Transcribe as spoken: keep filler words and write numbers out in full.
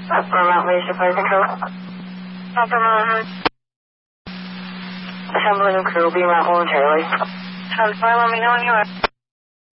Upper Mount Basic Flight Control. Upper Mount. Assembling crew, be Mount momentarily. ten five, let me know when you are.